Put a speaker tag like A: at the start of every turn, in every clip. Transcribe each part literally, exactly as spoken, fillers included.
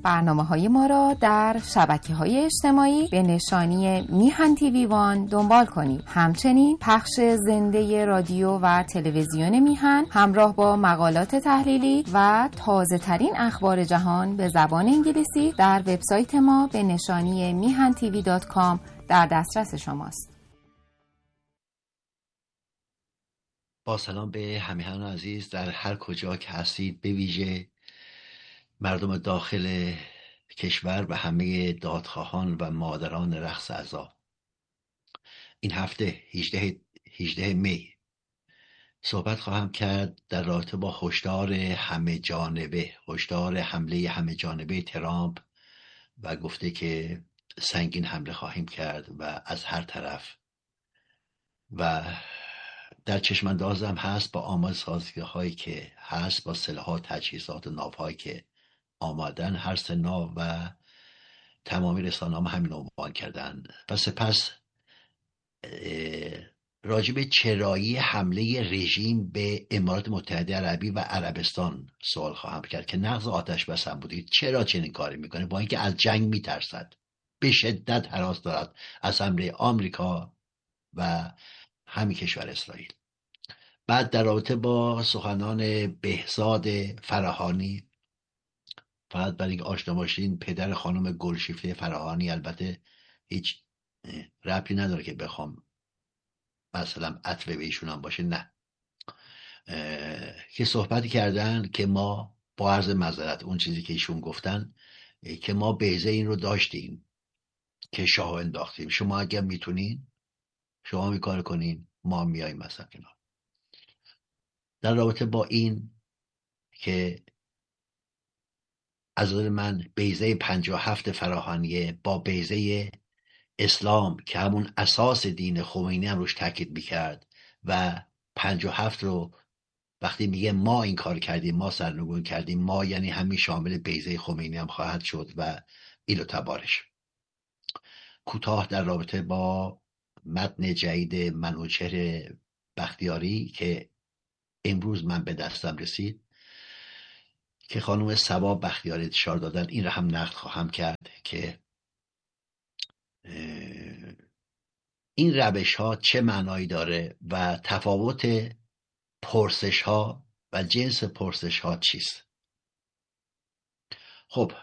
A: برنامه‌های ما را در شبکه‌های اجتماعی به نشانی میهن تیوی وان دنبال کنید. همچنین پخش زنده رادیو و تلویزیون میهن همراه با مقالات تحلیلی و تازه‌ترین اخبار جهان به زبان انگلیسی در وبسایت ما به نشانی میهن تیوی دات کام در دسترس شماست.
B: با سلام به همیهنان عزیز در هر کجا که هستید، به ویژه مردم داخل کشور و همه دادخواهان و مادران رقص عزا. این هفته هجدهم می صحبت خواهم کرد در رابطه با هشدار همه جانبه هشدار حمله همه جانبه ترامپ و گفته که سنگین حمله خواهیم کرد و از هر طرف، و در چشماندازم هست با آماده سازی هایی که هست با سلاحات، تجهیزات و ناوهایی که آمادن. هر سه ناو و تمامی رسانه‌ها همین عنوان کردن. و سپس راجب چرایی حمله رژیم به امارات متحده عربی و عربستان سوال خواهم کرد که نقض آتش بس هم بودید. چرا چنین کاری میکنه؟ با اینکه از جنگ میترسد، به شدت هراس دارد از حمله آمریکا و همین کشور اسرائیل. بعد در رابطه با سخنان بهزاد فراهانی، فقط برای اینکه آشنا باشین، پدر خانم گلشیفته فراهانی، البته هیچ ربطی نداره که بخوام مثلا عطف به ایشون هم باشه، نه، که صحبتی کردن که ما با عرض معذرت اون چیزی که ایشون گفتن که ما بیضه این رو داشتیم که شاه انداختیم، شما اگر میتونین شما می کار کنین، ما میاییم مثلا کنار. در رابطه با این که از نظر من بیضه پنجاه و هفت فراهانیه با بیضه اسلام که همون اساس دین خمینی هم روش تاکید میکرد و پنجاه و هفت رو وقتی میگه ما این کار کردیم، ما سرنگون کردیم، ما یعنی همین شامل بیضه خمینی هم خواهد شد و ایلو تبارش. کوتاه در رابطه با متن جدید منوچهر بختیاری که امروز من به دستم رسید که خانم صبا بختیاری انتشار دادن، این را هم نقد خواهم کرد که این روش ها چه معنایی داره و تفاوت پرسش ها و جنس پرسش ها چیست. خب،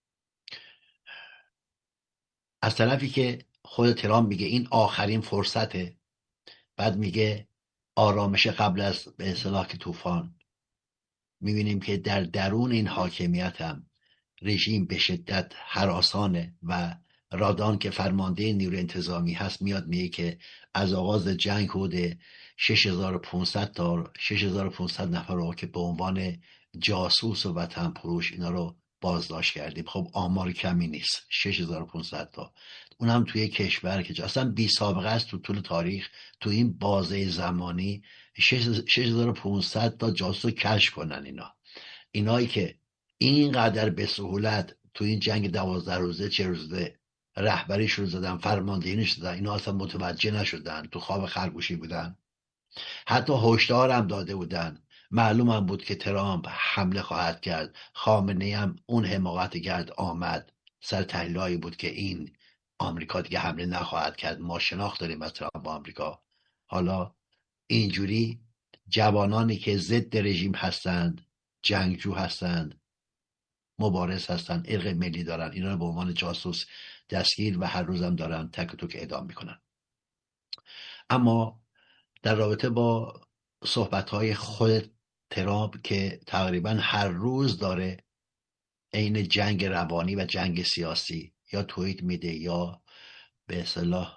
B: از طرفی که خود ترامپ میگه این آخرین فرصته، بعد میگه آرامش قبل از به اصطلاح که طوفان، میبینیم که در درون این حاکمیت هم رژیم به شدت هراسانه و رادان که فرمانده نیروی انتظامی هست میاد میگه که از آغاز جنگ حدود شش هزار و پانصد تا شش هزار و پانصد نفر رو که به عنوان جاسوس و وطن فروش اینا رو بازداشت کردیم. خب آمار کمی نیست، شش هزار و پانصد تا، اونم توی کشور که اصلا بی سابقه است تو طول تاریخ، تو این بازه زمانی شش هزار و پانصد تا جاسوس کشف کنن. اینا اینایی که اینقدر به سهولت تو این جنگ دوازده روزه چه روزه رهبریش رو زدن، فرماندهیش زدن، اینا اصلا متوجه نشدن، تو خواب خرگوشی بودن. حتی هشدار هم داده بودن، معلوم هم بود که ترامپ حمله خواهد کرد. خامنه‌ای هم اون حماقت گرد آمد، سر تحلیلایی بود که این آمریکا دیگه حمله نخواهد کرد، ما شناخت داریم از ترامپ با آمریکا. حالا اینجوری جوانانی که ضد رژیم هستند، جنگجو هستند، مبارز هستند، ارق ملی دارن، اینا رو به عنوان جاسوس دستگیر و هر روزم دارن تک و توک اعدام میکنن. اما در رابطه با صحبت‌های خود ترامپ که تقریبا هر روز داره عین جنگ روانی و جنگ سیاسی یا توییت میده یا به اصطلاح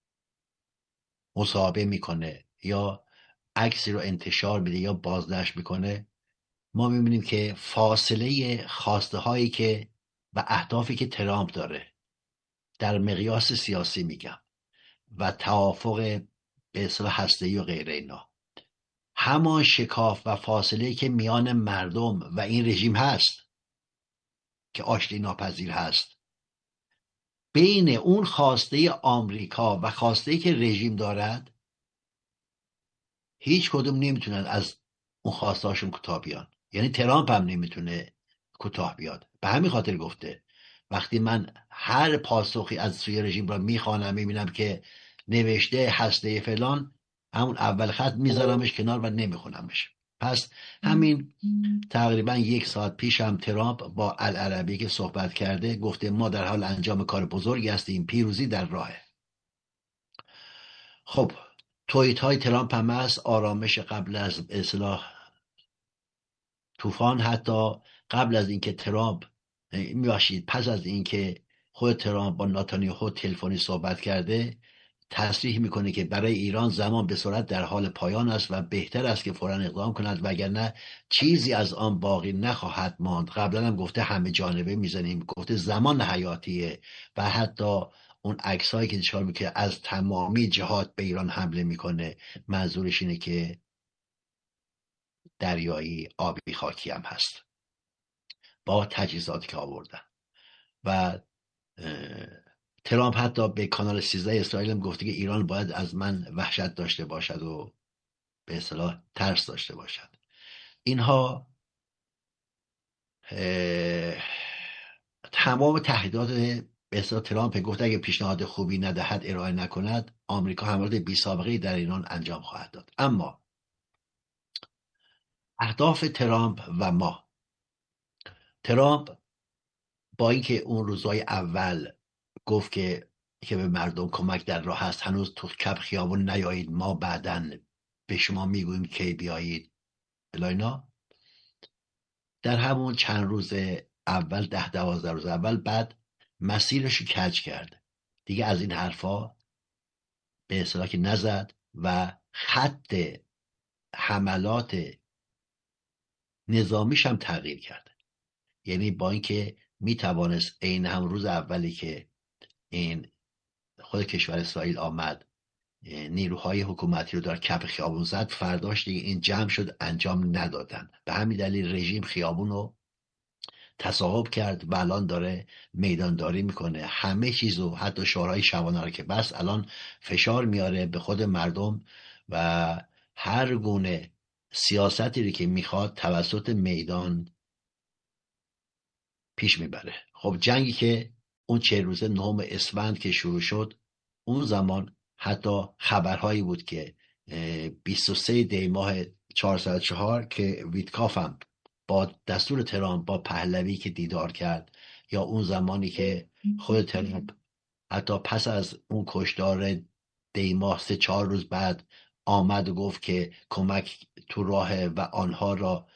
B: مصاحبه میکنه یا عکسی رو انتشار میده یا بازنشر میکنه، ما میبینیم که فاصله خواسته هایی که و اهدافی که ترامپ داره در مقیاس سیاسی میگم و توافق به اصطلاح هسته‌ای و غیره، اینا همان شکاف و فاصله که میان مردم و این رژیم هست که آشتی ناپذیر هست، بین اون خواسته آمریکا و خواسته که رژیم دارد، هیچ کدوم نمیتونن از اون خواسته هاشون کوتاه بیان. یعنی ترامپ هم نمیتونه کوتاه بیاد. به همین خاطر گفته وقتی من هر پاسخی از سوی رژیم را میخوانم میبینم که نوشته هسته فلان، همون اول خط میذارمش کنار و نمیخونمش. پس همین تقریبا یک ساعت پیش هم ترامپ با العربی که صحبت کرده گفته ما در حال انجام کار بزرگی هستیم، پیروزی در راهه. خب توییت های ترامپ هم هست، آرامش قبل از اصلاح طوفان. حتی قبل از اینکه ترامپ میبخشید پس از اینکه خود ترامپ با نتانیاهو تلفنی صحبت کرده تصریح میکنه که برای ایران زمان به سرعت در حال پایان است و بهتر است که فوراً اقدام کند وگرنه چیزی از آن باقی نخواهد ماند. قبلا هم گفته همه جانبه میزنیم، گفته زمان حیاتیه و حتی اون عکسایی که نشون میده از تمامی جهات به ایران حمله میکنه منظورش اینه که دریایی آبی خاکی هم هست با تجهیزاتی که آوردن. و ترامپ حتی به کانال سیزده اسرائیل هم گفته که ایران باید از من وحشت داشته باشد و به اصطلاح ترس داشته باشد. اینها تمام تهدیدات به اصطلاح ترامپ گفته اگه پیشنهاد خوبی ندهد ارائه نکند آمریکا حملات بی سابقه در ایران انجام خواهد داد. اما اهداف ترامپ و ما، ترامپ با اینکه اون روزهای اول گفت که که به مردم کمک در راه هست، هنوز تو کف خیابون نیایید، ما بعداً به شما میگوییم کی بیایید الاینا، در همون چند روز اول، ده دوازده روز اول، بعد مسیرش رو کج کرد دیگه، از این حرفا به اصطلاح که نزد و خط حملات نظامیش هم تغییر کرد. یعنی با اینکه میتوانست عین هم روز اولی که این خود کشور اسرائیل آمد نیروهای حکومتی رو در کف خیابون زد، فرداش دیگه این جمع شد انجام ندادن. به همین دلیل رژیم خیابون رو تصاحب کرد و الان داره میدانداری میکنه، همه چیزو حتی شورای شبانه رو که بس الان فشار میاره به خود مردم و هر گونه سیاستی رو که میخواد توسط میدان پیش میبره. خب جنگی که اون چه روزه نهم اسفند که شروع شد، اون زمان حتی خبرهایی بود که بیست و سه دی ماه چهارصد و چهار که ویتکاف هم با دستور ترامپ با پهلوی که دیدار کرد، یا اون زمانی که خود ترامپ حتی پس از اون کشدار دی ماه سه چهار روز بعد آمد و گفت که کمک تو راه و آنها را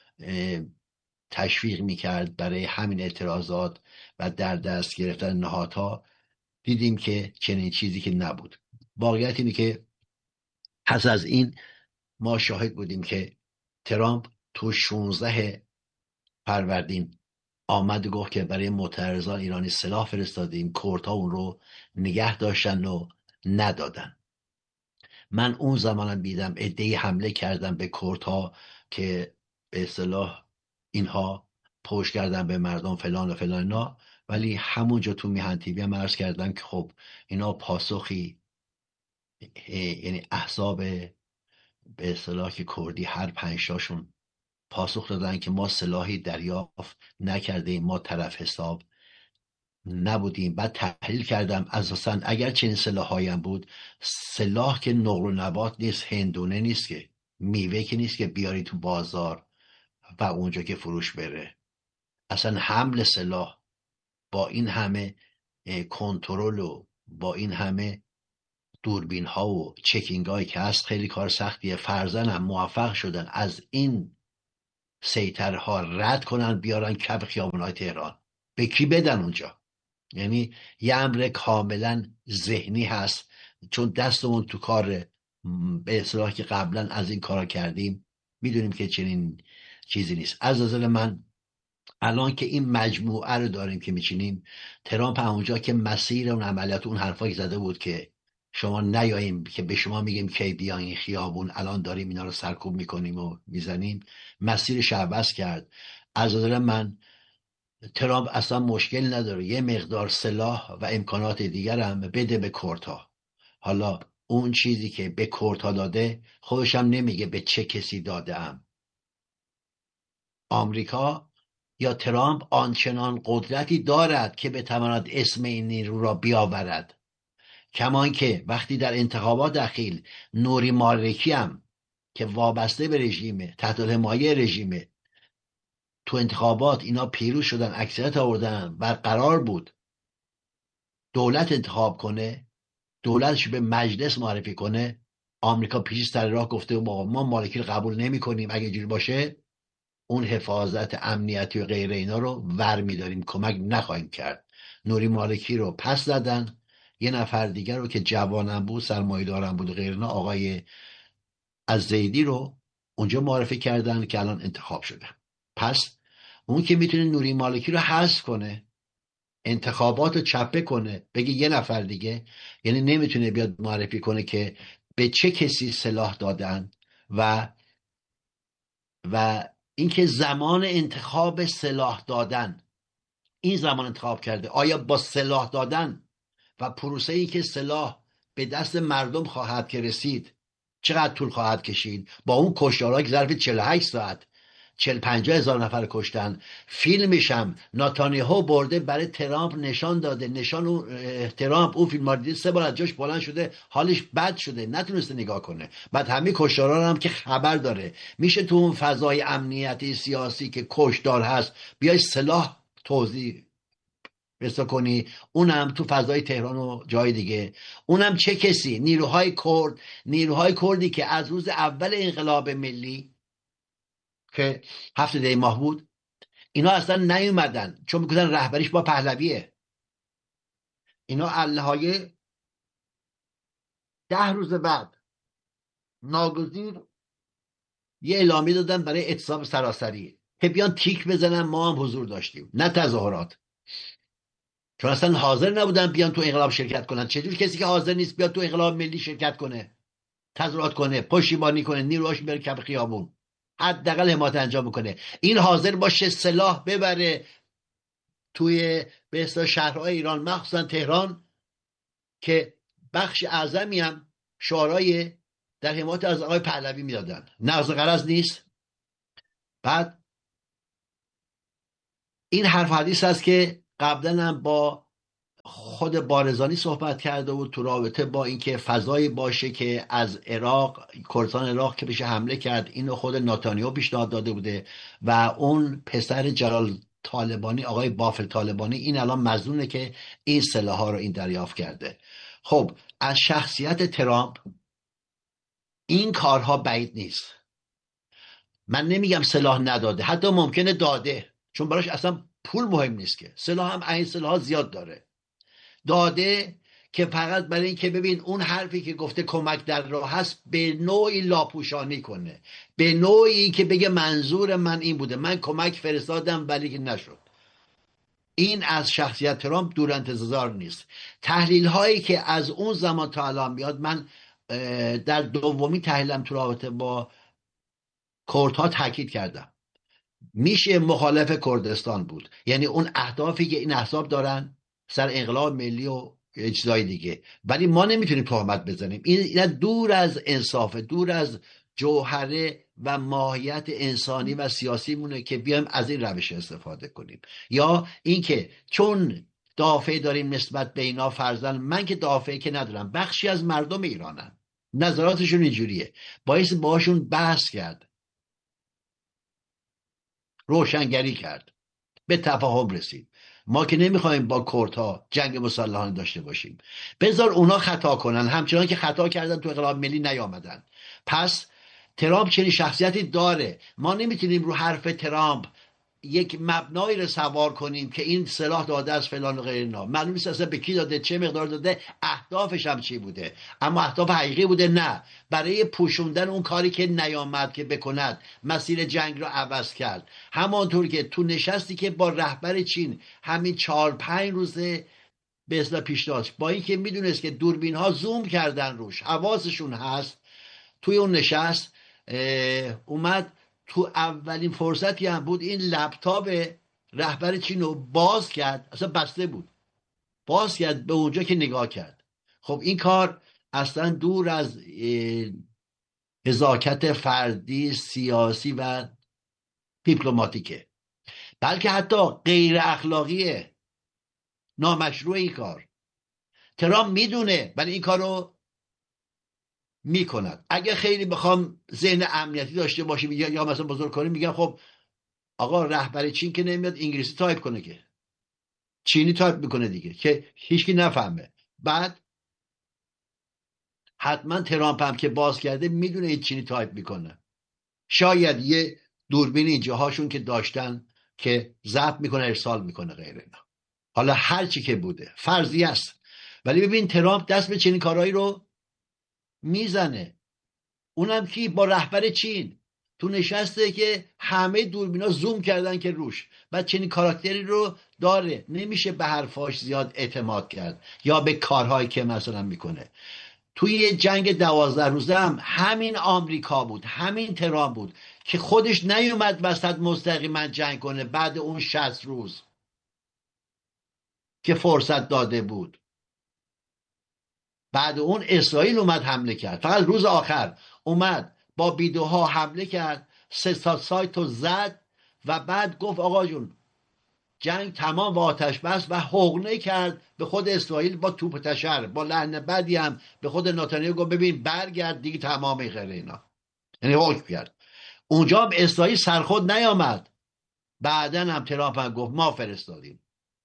B: تشویق میکرد برای همین اعتراضات و در دست گرفتن نهادها، دیدیم که چنین چیزی که نبود. واقعیت اینه که پس از این ما شاهد بودیم که ترامپ تو شانزده فروردین آمد و گفت که برای معترضان ایرانی سلاح فرستادیم، کردها اون رو نگه داشتن و ندادن. من اون زمانم دیدم عده‌ای حمله کردن به کردها که به اصطلاح اینها پشت کردن به مردم فلان و فلان اینا، ولی همونجا تو میهن تیوی هم عرض کردم که خب اینا پاسخی، یعنی احزاب به اصطلاح که کردی هر پنجتاشون پاسخ دادن که ما سلاحی دریافت نکردیم، ما طرف حساب نبودیم. بعد تحلیل کردم اساسا اگر چنین سلاحایی هم بود، سلاح که نقل و نبات نیست، هندونه نیست، که میوه که نیست که بیاری تو بازار و اونجا که فروش بره. اصلا حمل سلاح با این همه کنترل و با این همه دوربین ها و چکینگ هایی که هست خیلی کار سختیه. فرزن هم موفق شدن از این سیطرها رد کنن بیارن کف خیابان‌های تهران. به کی بدن اونجا؟ یعنی یه امر کاملا ذهنی هست، چون دستمون تو کار به اصطلاح که قبلا از این کارا کردیم میدونیم که چنین چیزی نیست. از نظر من الان که این مجموعه رو داریم که میچینیم، ترامپ اونجا که مسیر اون عملیات اون حرفایی زده بود که شما نیاییم که به شما میگیم کی بیاین خیابون، الان داریم اینا رو سرکوب میکنیم و میزنیم، مسیرش عوض کرد. از نظر من ترامپ اصلا مشکل نداره یه مقدار سلاح و امکانات دیگر هم بده به کردها. حالا اون چیزی که به کردها داده خودش هم نمیگه به چه کسی داده ام. آمریکا یا ترامپ آنچنان قدرتی دارد که بتواند اسم این نیرو را بیاورد؟ کمان که وقتی در انتخابات اخیر نوری مالکی هم که وابسته به رژیمه، تحت حمایه رژیمه، تو انتخابات اینا پیروز شدن، اکثریت آوردن و قرار بود دولت انتخاب کنه، دولتش به مجلس معرفی کنه، آمریکا پیش سر راه گفته ما ما مالکی رو قبول نمی کنیم، اگه جوری باشه اون حفاظت امنیتی و غیره اینا رو ور میداریم، کمک نخواهیم کرد. نوری مالکی رو پس زدن، یه نفر دیگر رو که جوانم بود، سرمایه‌دارم بود و غیره اینا، آقای الزیدی رو اونجا معرفی کردن که الان انتخاب شده. پس اون که میتونه نوری مالکی رو حذف کنه، انتخابات رو چپه کنه، بگه یه نفر دیگه، یعنی نمیتونه بیاد معرفی کنه که به چه کسی سلاح دادن و و اینکه زمان انتخاب سلاح دادن، این زمان انتخاب کرده، آیا با سلاح دادن و پروسه ای که سلاح به دست مردم خواهد که رسید چقدر طول خواهد کشید؟ با اون کشتارها که ظرف چهل و هشت ساعت چهل پنجاه هزار نفر کشتن، فیلمش هم ناتانیاهو برده برای ترامپ نشان داده، نشان اون ترامپ اون فیلم رو دید، سه بار از جاش بلند شده، حالش بد شده، نتونسته نگاه کنه. بعد همه کشتارها هم که خبر داره. میشه تو اون فضای امنیتی سیاسی که کشتار هست بیای سلاح توزیع بسا کنی؟ اونم تو فضای تهران و جای دیگه. اونم چه کسی؟ نیروهای کرد، نیروهای کردی که از روز اول انقلاب ملی که هفت دی ماه بود، اینا اصلا نیومدن چون میگفتن رهبریش با پهلویه. اینا اللهای ده روز بعد ناگزیر یه اعلامی دادن برای اعتصاب سراسری که بیان تیک بزنن ما هم حضور داشتیم، نه تظاهرات، چون اصلا حاضر نبودن بیان تو انقلاب شرکت کنن. چجور کسی که حاضر نیست بیاد تو انقلاب ملی شرکت کنه، تظاهرات کنه، پشتیبانی کنه، نیروهاش بره کف خیابون، حداقل حمایت انجام میکنه؟ این حاضر باشه سلاح ببره توی به اصطلاح شهرهای ایران، مخصوصا تهران که بخش اعظمی هم شعارهای در حمایت از آقای پهلوی میدادن، نقض غرض نیست؟ بعد این حرف حدیث است که قبلا هم با خود بارزانی صحبت کرده بود تو رابطه با اینکه فضایی باشه که از عراق، کردستان عراق که بشه حمله کرد، اینو خود ناتانیاهو پیشنهاد داده بوده و اون پسر جلال طالبانی، آقای بافل طالبانی، این الان مظنونه که این سلاح‌ها رو این دریافت کرده. خب از شخصیت ترامپ این کارها بعید نیست. من نمیگم سلاح نداده، حتی ممکنه داده، چون براش اصلا پول مهم نیست که، سلاح هم این سلاح زیاد داره، داده که فقط برای این که ببین اون حرفی که گفته کمک در راه هست به نوعی لاپوشانی کنه، به نوعی که بگه منظور من این بوده، من کمک فرستادم ولی که نشد. این از شخصیت ترامپ دور انتظار نیست. تحلیل هایی که از اون زمان تا الان میاد، من در دومی تحلیلم تو رابطه با کردها تاکید کردم، میشه مخالف کردستان بود، یعنی اون اهدافی که این احزاب دارن سر انقلاب ملی و اجزای دیگه، ولی ما نمیتونیم تهمت بزنیم. این اینا دور از انصافه، دور از جوهره و ماهیت انسانی و سیاسی مونه که بیایم از این روش استفاده کنیم. یا اینکه چون دافع داریم نسبت به اینا، فرضاً من که دافعی که ندارم، بخشی از مردم ایرانن، نظراتشون اینجوریه، باعث باشون بحث کرد، روشنگری کرد، به تفاهم رسید. ما که نمیخوایم با کردها جنگ مسلحانه داشته باشیم، بذار اونا خطا کنن، همچنان که خطا کردن تو انقلاب ملی نیامدن. پس ترامپ چنین شخصیتی داره، ما نمیتونیم رو حرف ترامپ یک مبنایی رو سوار کنیم که این سلاح داده از فلان و غیر اینا، معلوم نیست اصلا به کی داده، چه مقدار داده، اهدافش هم چی بوده، اما اهداف حقیقی بوده نه، برای پوشوندن اون کاری که نیامد که بکند، مسیر جنگ رو عوض کرد. همانطور که تو نشستی که با رهبر چین همین چهار پنج روزه به اصطلاح پیش داشت، با اینکه میدونست که دوربین ها زوم کردن روش، حواسشون هست، توی اون نشست اومد تو اولین فرصتی هم بود این لپتاپ رهبر چین رو باز کرد، اصلا بسته بود، باز کرد به اونجا که نگاه کرد. خب این کار اصلا دور از نزاکت فردی، سیاسی و دیپلماتیکه. بلکه حتی غیر اخلاقیه، نامشروع این کار. ترامپ میدونه ولی این کارو میکند. اگه خیلی بخوام ذهن امنیتی داشته باشیم یا مثلا بزرگ کنیم، میگم خب آقا رهبر چین که نمیاد انگلیسی تایپ کنه، که چینی تایپ میکنه دیگه که هیچکی نفهمه. بعد حتما ترامپ هم که باز کرده میدونه این چینی تایپ میکنه. شاید یه دوربین اینجا هاشون که داشتن که ضبط میکنه ارسال میکنه غیره اینا. حالا هر چی که بوده فرضیه است، ولی ببین ترامپ دست به چنین کارهایی رو میزنه. اونم کی؟ با رهبر چین تو نشسته که همه دوربینا زوم کردن که روش. بعد چنین کاراکتری رو داره، نمیشه به حرفاش زیاد اعتماد کرد یا به کارهایی که مثلا میکنه. توی جنگ دوازده روزه هم همین آمریکا بود، همین ترامپ بود که خودش نیومد وسط مستقیما جنگ کنه. بعد اون شصت روز که فرصت داده بود، بعد اون اسرائیل اومد حمله کرد. فقط روز آخر اومد با بیدوها حمله کرد، سه تا سایت رو زد و بعد گفت آقا جون جنگ تمام و آتش بس، و حقنه کرد به خود اسرائیل با توپ تشر، با لحن بدی هم به خود نتانیاهو گفت ببین برگرد دیگه، تمام غیر اینا، یعنی حکم کرد. اونجا هم اسرائیل سرخود نیامد. بعدن هم ترامپ هم گفت ما فرستادیم،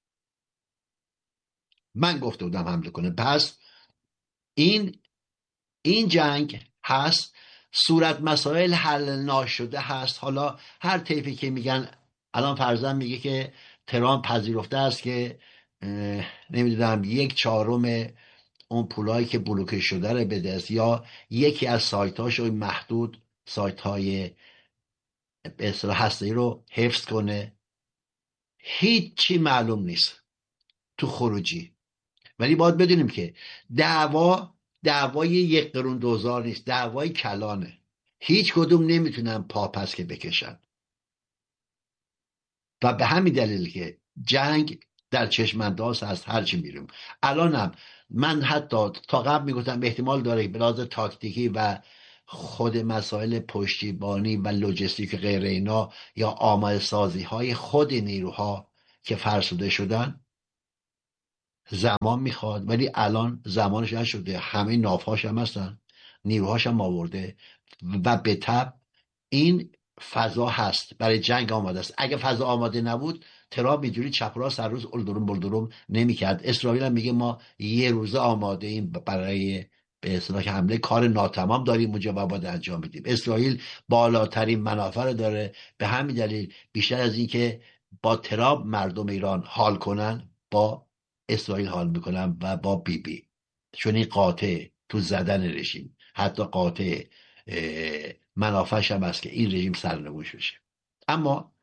B: من گفته بودم حمله کنه. پس این این جنگ هست، صورت مسائل حل ناشده هست. حالا هر طیفی که میگن، الان فرضاً میگه که ترامپ پذیرفته است که نمیدونم یک چهارم اون پولایی که بلوکه شده رو بده است، یا یکی از سایتاش رو محدود، سایت های به اصطلاح هسته‌ای رو حفظ کنه. هیچی معلوم نیست تو خروجی. ولی باید بدونیم که دعوا دعوای یک قرون دوزار نیست، دعوای کلانه. هیچ کدوم نمیتونن پا پس که بکشن و به همین دلیل که جنگ در چشمانداز هست. هرچی میریم الانم، من حتی تا قبل میگفتم احتمال داره به لحاظ تاکتیکی و خود مسائل پشتیبانی و لوجستیک غیر اینا، یا آماده سازی های خود نیروها که فرسوده شدن زمان میخواد، ولی الان زمانش نشده. همه نافهاش هم هستن، نیروهاش هم آورده و به تبع این فضا هست، برای جنگ آماده است. اگه فضا آماده نبود ترامپ اینجوری چپ راست هر روز اولدروم بلدروم نمیکرد. اسرائیل هم میگه ما یه روزه آماده ایم برای به اصطلاح حمله، کار ناتمام داریم اونجا و باید انجام بدیم. اسرائیل بالاترین منافع رو داره، به همین دلیل بیشتر از این که با ترامپ مردم ایران حال کنن، با اسرائیل حال میکنن و با بی بی، چون این قاطع تو زدن رژیم، حتی قاطع منافعش هم است که این رژیم سرنگوش بشه. اما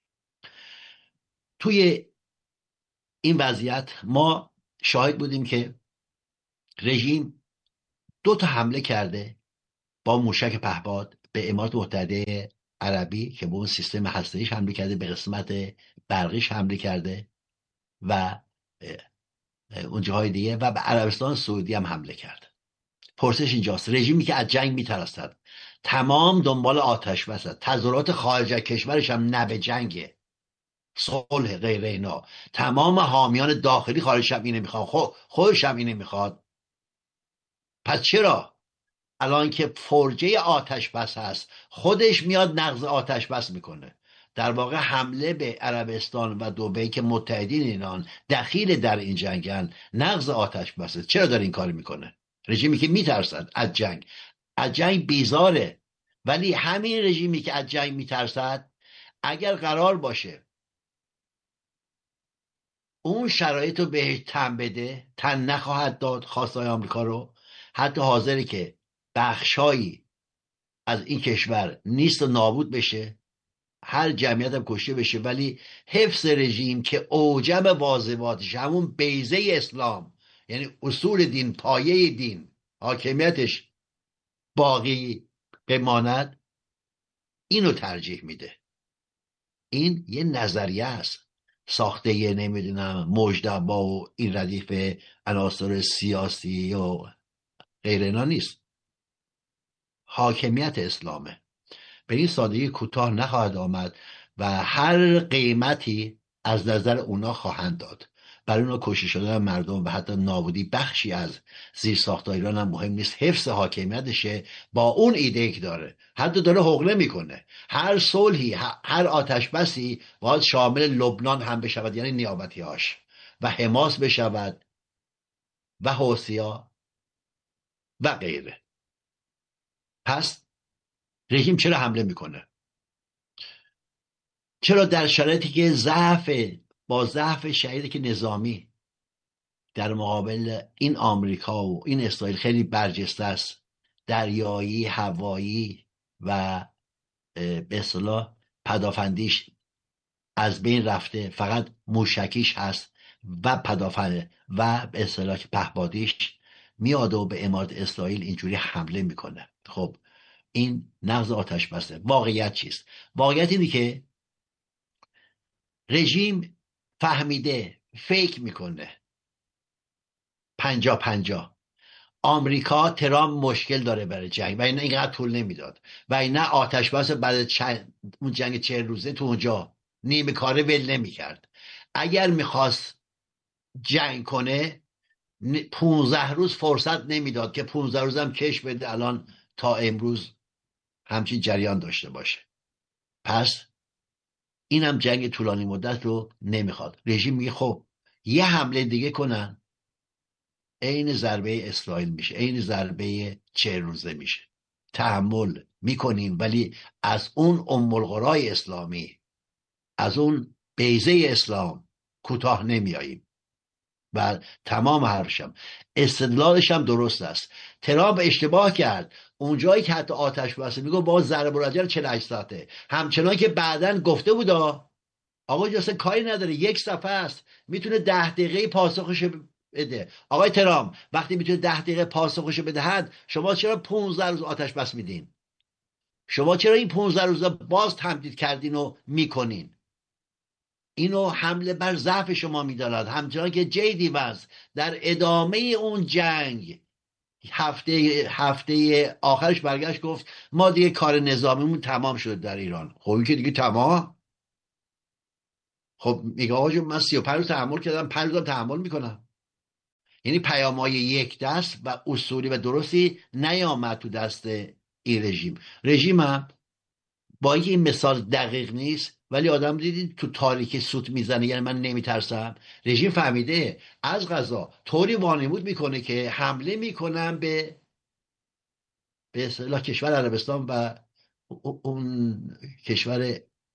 B: توی این وضعیت ما شاهد بودیم که رژیم دو تا حمله کرده با موشک پهپاد به امارات متحده عربی که به اون سیستم هسته‌ایش حمله کرده، به قسمت برقیش حمله کرده و اون جاهای دیگه، و به عربستان سعودی هم حمله کرد. پرسش اینجاست، رژیمی که از جنگ میترسد، تمام دنبال آتش بس است، تظاهرات خارج از کشورش هم نه به جنگه، صلح غیر اینا، تمام حامیان داخلی خارج هم اینه میخواد، خود خودش هم اینه میخواد. پس چرا الان که فرجه آتش بس هست خودش میاد نقض آتش بس میکنه؟ در واقع حمله به عربستان و دبی که متحدین اینان دخیل در این جنگن، نقض آتش بسه. چرا داره این کار میکنه؟ رژیمی که میترسد از جنگ، از جنگ بیزاره. ولی همین رژیمی که از جنگ میترسد اگر قرار باشه اون شرایط رو بهش تن بده، تن نخواهد داد خواستای آمریکا رو. حتی حاضره که بخشایی از این کشور نیست و نابود بشه، هر جمعیت هم کشته بشه، ولی حفظ رژیم که اوجب واظباتش همون بیضه اسلام، یعنی اصول دین، پایه دین، حاکمیتش باقی بماند، اینو ترجیح میده. این یه نظریه است، ساخته یه نمیدونم مجتبی و این ردیف عناصر سیاسی و غیر اینا نیست. حاکمیت اسلامه، به این سادگی کوتاه نخواهد آمد و هر قیمتی از نظر اونا خواهند داد. برای اونا کشته شدن مردم و حتی نابودی بخشی از زیرساخت‌های ایران هم مهم نیست، حفظ حاکمیتشه با اون ایده که داره. حتی داره حقله میکنه. هر صلحی، هر آتش بسی باید شامل لبنان هم بشود، یعنی نیابتی‌هاش، و حماس بشود و حوثی‌ها و غیره. پس رژیم چرا حمله میکنه؟ چرا در شرایطی که ضعف با ضعف شدیدی که نظامی در مقابل این آمریکا و این اسرائیل خیلی برجسته است، دریایی، هوایی و به اصطلاح پدافندیش از بین رفته، فقط موشکیش هست و پدافنده و به اصطلاح پهپادیش میاد و به امارات اسرائیل اینجوری حمله میکنه. خب این نقض آتش بسته. واقعیت چیست؟ واقعیت اینه که رژیم فهمیده، فکر میکنه پنجا پنجا آمریکا ترامپ مشکل داره برای جنگ و اینا اینقدر طول نمیداد و اینا آتش بس بعد چند اون جنگ چهل روزه تو اونجا نیمه کاره ول نمیکرد. اگر میخواست جنگ کنه پونزده روز فرصت نمیداد که پونزده روز هم کش بده الان تا امروز همچین جریان داشته باشه. پس اینم جنگ طولانی مدت رو نمیخواد. رژیم میگه خب یه حمله دیگه کنن، عین ضربه اسرائیل میشه، عین ضربه چهل روزه میشه. تحمل میکنیم ولی از اون ام القرای اسلامی، از اون بیضه اسلام کوتاه نمیاییم. و تمام حرفشم استدلالش هم درست است. ترامپ اشتباه کرد اونجایی که حتی آتش بسته میگه با ضرب الرجل چهل و هشت ساعته، همچنان که بعدن گفته بود آقا جاسه کاری نداره، یک صفحه است، میتونه ده دقیقه پاسخش بده. آقای ترامپ وقتی میتونه ده دقیقه پاسخش بدهد، شما چرا پونزده روز آتش بس میدین؟ شما چرا این پونزده روز باز تمدید کردین و میکنین؟ اینو حمله بر ضعف شما میدارد. همچنان که جی دی وانس در ادامه اون جنگ هفته هفته آخرش برگشت گفت ما دیگه کار نظامیمون تمام شد در ایران. خب این که دیگه تمام. خب میگه آقا جون من سی و پنج روز تحمل کردم، پنج روزم تحمل میکنم. یعنی پیام‌های یک دست و اصولی و درستی نیامد تو دست این رژیم. رژیم هم با اینکه این مثال دقیق نیست ولی آدم دیدید تو تاریکی سوت میزنه، یعنی من نمیترسم. رژیم فهمیده از قضا طوری وانمود میکنه که حمله میکنن به به اصطلاح کشور عربستان و اون کشور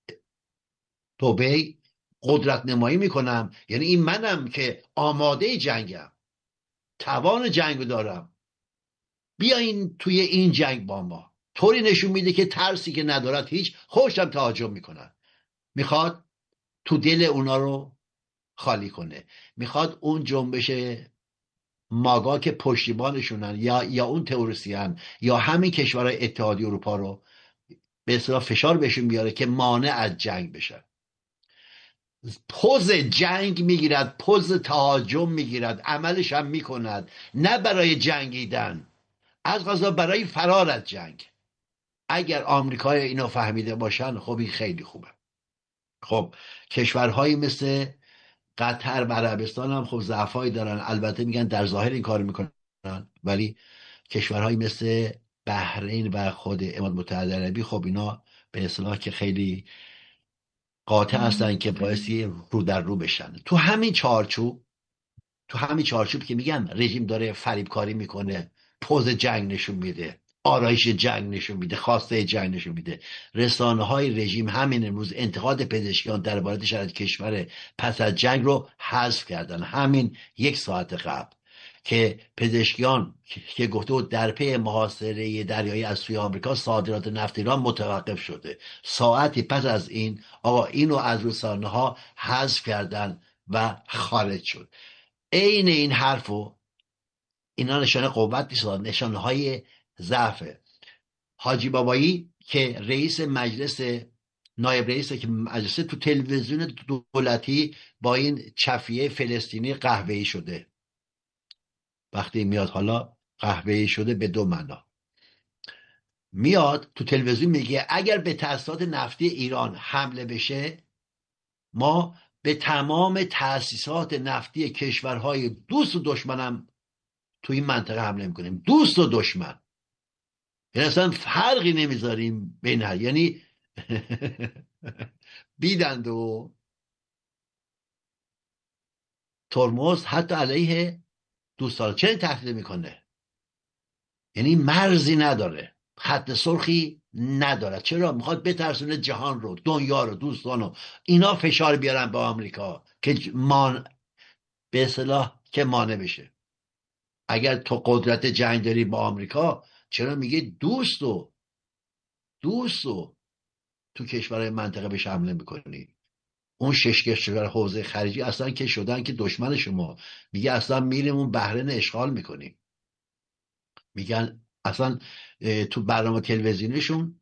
B: دبی قدرت نمایی میکنم، یعنی این منم که آماده جنگم، توان جنگ دارم، بیاین توی این جنگ با ما. طوری نشون میده که ترسی که ندارد هیچ، خوشم تهاجم میکنن. میخواد تو دل اونا رو خالی کنه، میخواد اون جنبش ماگا که پشتیبانشونن یا یا اون تئوریسین یا همین کشورهای اتحادیه اروپا رو به اصطلاح فشار بهشون بیاره که مانع از جنگ بشن. پوز جنگ میگیرد، پوز تهاجم میگیرد، عملش هم میکند، نه برای جنگیدن، از قضا برای فرار از جنگ. اگر آمریکای اینو فهمیده باشن خب این خیلی خوبه. خب کشورهایی مثل قطر و عربستان هم خب ضعفایی دارن، البته میگن در ظاهر این کار میکنن، ولی کشورهایی مثل بحرین و خود امارات متحده عربی خب اینا به اصطلاح که خیلی قاطع هستن که باعثی رو در رو بشن. تو همین چارچوب تو همین چارچوب که میگم رژیم داره فریبکاری میکنه، پوز جنگ نشون میده، آرایش جنگ نشون میده، خواسته جنگ نشون میده. رسانه های رژیم همین امروز انتقاد پزشکیان درباره شرایط کشور پس از جنگ رو حذف کردن. همین یک ساعت قبل که پزشکیان که گفته بود در پی محاصره دریایی از سوی آمریکا صادرات نفت ایران متوقف شده، ساعتی پس از این آقا اینو از رسانه ها حذف کردن و خارج شد. عین این حرفو اینا نشانه قوت نیست، نشانه های ضعفه. حاجی بابایی که رئیس مجلس نایب رئیس که مجلس تو تلویزیون دولتی با این چفیه فلسطینی قهوه‌ای شده. وقتی میاد حالا قهوه‌ای شده به دو معنا، میاد تو تلویزیون میگه اگر به تأسیسات نفتی ایران حمله بشه، ما به تمام تأسیسات نفتی کشورهای دوست و دشمنم تو این منطقه حمله میکنیم. دوست و دشمن، یعنی اصلا فرقی نمیذاریم بین هر، یعنی بیدند و ترمز حتی علیه دوستان. چه تهدید میکنه؟ یعنی مرزی نداره، خط سرخی نداره. چرا؟ میخواد بترسونه جهان رو، دنیا رو، دوستان رو. اینا فشار بیارن به آمریکا که مان به اصطلاح که مانع بشه. اگر تو قدرت جنگ داری با آمریکا، چرا میگه دوست و دوست و تو کشورهای منطقه بهش حمله میکنی؟ اون شش کشور حوزه خلیجی اصلا که شدن که دشمن شما. میگه اصلا میریم اون بحرین اشغال میکنیم. میگن اصلا تو برنامه تلویزیونشون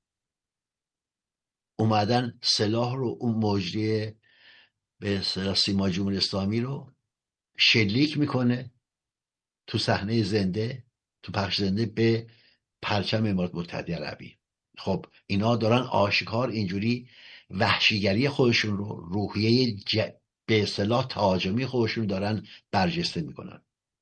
B: اومدن سلاح رو، اون مجری به اصطلاح سیما جمهوری اسلامی رو شلیک میکنه تو صحنه زنده، تو پخش زنده به پرچم امارات متحده عربی. خب اینا دارن آشکار اینجوری وحشیگری خودشون رو، روحیه ج... به اصطلاح تهاجمی خودشون دارن برجسته میکنن.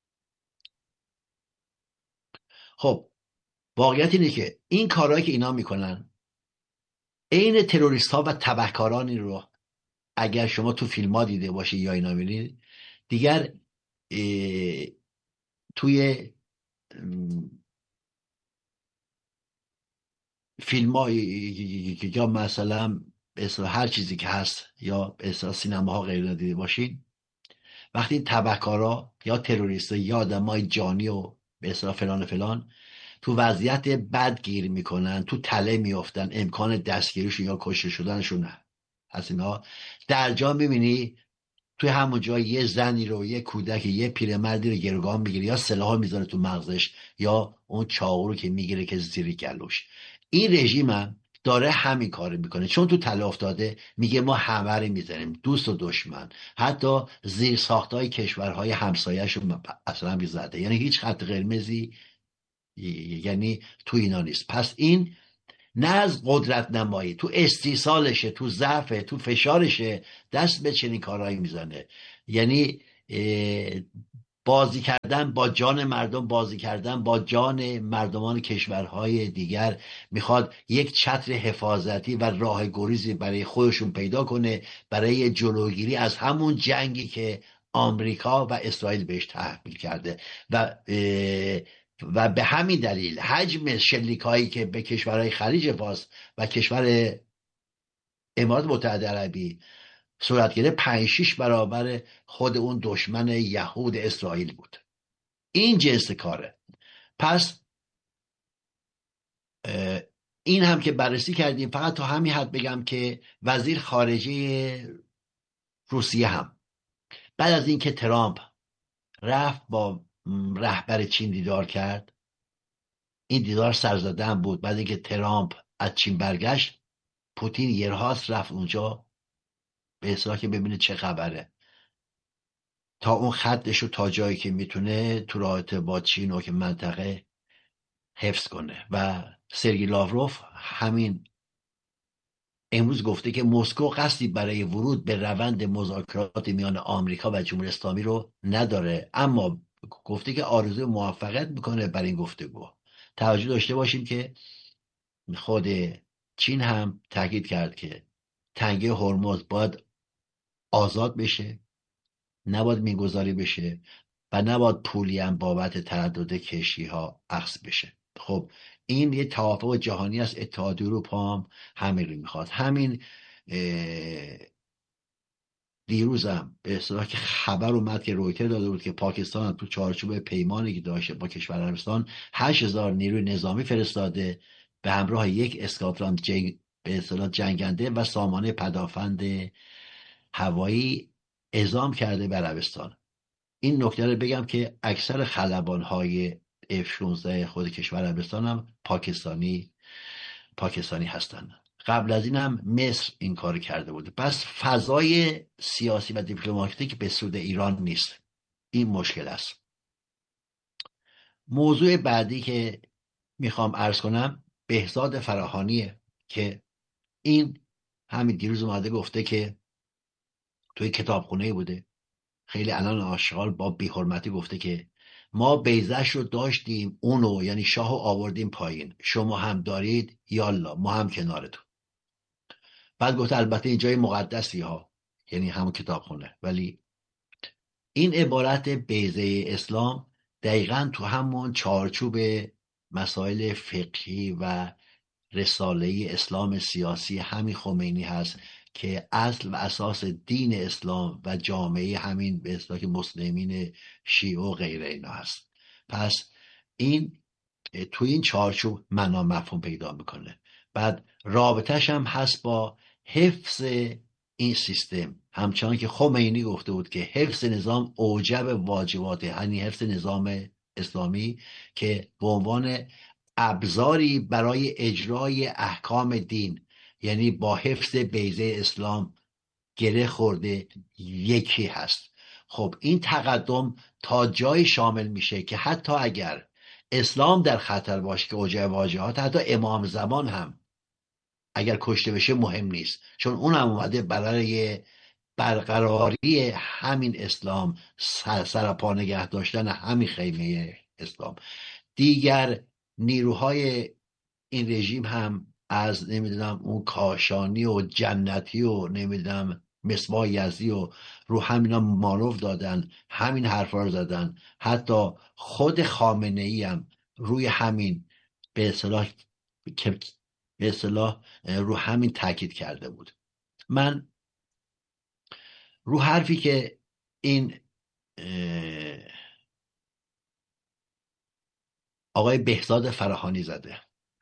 B: خب واقعیت اینه که این کارهایی که اینا میکنن عین تروریست ها و تبهکارانی رو اگر شما تو فیلم ها دیده باشی یا اینا ببینید دیگر توی فیلم ها یا مثلا هر چیزی که هست یا سینما ها غیر ندیده باشین، وقتی تبهکارا یا تروریست یا آدمای جانی و به اصطلاح فلان فلان تو وضعیت بد گیر میکنن، تو تله میافتن، امکان دستگیریشون یا کشته شدنشون هست، اینا در جا میبینی توی همون جا یه زنی رو، یه کودک، یه پیرمردی رو گروگان میگیره یا سلاح میزنه تو مغزش یا اون چاقو رو که میگیره که زیر گلوش. این رژیم هم داره همین کار میکنه، چون تو تله افتاده میگه ما همه رو میزنیم، دوست و دشمن، حتی زیر ساختای کشورهای همسایه‌اش رو اصلا میزده. یعنی هیچ خط قرمزی یعنی تو اینا نیست. پس این نه از قدرت نمایی، تو استیصالشه، تو ضعفه، تو فشارشه دست به چنین کارهایی میزنه. یعنی بازی کردن با جان مردم، بازی کردن با جان مردمان کشورهای دیگر. میخواد یک چتر حفاظتی و راه گریزی برای خودشون پیدا کنه برای جلوگیری از همون جنگی که آمریکا و اسرائیل بهش تحمیل کرده. و و به همین دلیل حجم شلیکایی که به کشورهای خلیج فارس و کشور امارات متحده عربی صورت گرفت پنج شش برابر خود اون دشمن یهود اسرائیل بود. این جنس کاره. پس این هم که بررسی کردیم. فقط تا همین حد بگم که وزیر خارجه روسیه هم بعد از اینکه ترامپ رفت با رهبر چین دیدار کرد، این دیدار سرزده هم بود. بعد اینکه ترامپ از چین برگشت، پوتین یه راست رفت اونجا به اصطلاح که ببینه چه خبره، تا اون خطش رو تا جایی که میتونه تو رابطه با چین و که منطقه حفظ کنه. و سرگی لاوروف همین امروز گفته که مسکو قصدی برای ورود به روند مذاکرات میان آمریکا و جمهوری اسلامی رو نداره، اما گفته که آرزوی موفقیت میکنه برای این گفتگو. توجه داشته باشیم که خود چین هم تاکید کرد که تنگه هرمز باید آزاد بشه، نباید میگذاری بشه و نباید پولی هم بابت تردد کشتی ها اخذ بشه. خب این یه توافق جهانی است. اتحادیه اروپا هم همین رو میخواد. همین دیروز هم به اصطلاح که خبر اومد که رویتر داده بود که پاکستان تو چارچوب پیمانی که داشته با کشور عربستان هشت هزار نیروی نظامی فرستاده به همراه یک اسکاتلان جنگ به اصطلاح جنگنده و سامانه پدافند هوایی اعزام کرده به عربستان. این نکته رو بگم که اکثر خلبان‌های اف شانزده خود کشور عربستان هم پاکستانی پاکستانی هستن. قبل از این هم مصر این کار کرده بوده. پس فضای سیاسی و دیپلماتیک به سود ایران نیست. این مشکل است. موضوع بعدی که میخوام عرض کنم بهزاد فراهانیه که این همین دیروز اومده گفته که توی کتابخونه بوده، خیلی الان آشغال با بی‌حرمتی گفته که ما بیضش رو داشتیم، اونو یعنی شاهو آوردیم پایین، شما هم دارید یالا ما هم کنارتون. بعد گفته البته این جای مقدسی ها، یعنی همون کتابخونه، ولی این عبارت بیضه اسلام دقیقاً تو همون چارچوب مسائل فقهی و رساله اسلام سیاسی همین خمینی هست که اصل و اساس دین اسلام و جامعه همین به اصطلاح مسلمین شیعه و غیره اینا هست. پس این توی این چارچوب معنا مفهوم پیدا میکنه. بعد رابطش هم هست با حفظ این سیستم، همچنان که خمینی گفته بود که حفظ نظام اوجب واجبات، یعنی حفظ نظام اسلامی که به عنوان ابزاری برای اجرای احکام دین، یعنی با حفظ بیضه اسلام گره خورده یکی هست. خب این تقدم تا جای شامل میشه که حتی اگر اسلام در خطر باشه که اوجب واجبات، حتی امام زمان هم اگر کشته بشه مهم نیست، چون اون هم اومده برای برقراری همین اسلام، سر سرپا نگه داشتن همین خیمه اسلام. دیگر نیروهای این رژیم هم از نمیدونم اون کاشانی و جنتی و نمیدونم مصباح یزدی و رو همینا مانور دادن، همین حرفا رو زدن. حتی خود خامنه ای هم روی همین به اصطلاح به اصطلاح رو همین تاکید کرده بود. من رو حرفی که این آقای بهزاد فراهانی زده،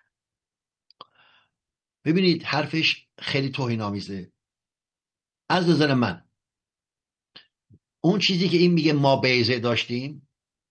B: ببینید حرفش خیلی توهین‌آمیزه. از نظر من اون چیزی که این میگه ما بیضه داشتیم،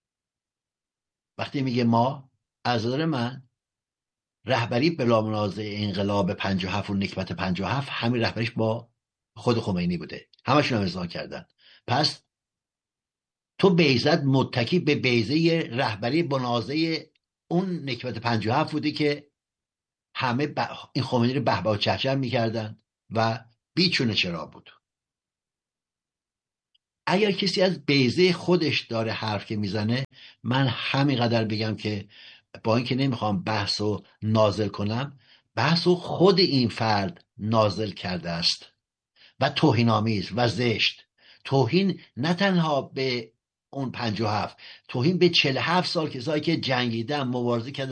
B: وقتی میگه ما، از نظر من رهبری بلا منازع انقلاب پنجاه و هفت و نکبت پنجاه و هفت همین رهبریش با خود خمینی بوده، همشون هم اصلاح کردن. پس تو بیضت متکی به بیضه رهبری منازع اون نکبت پنجاه و هفت بوده که همه ب... این خمینی رو بهبه و چهچه میکردن و بیچونه چرا بود. اگر کسی از بیضه خودش داره حرف که میزنه، من همینقدر بگم که با اینکه نمیخوام بحثو نازل کنم، بحثو خود این فرد نازل کرده است و توهین‌آمیز و زشت. توهین نه تنها به اون پنجاه و هفت، توهین به چهل و هفت سال کسایی که جنگیدن، مبارزه کردن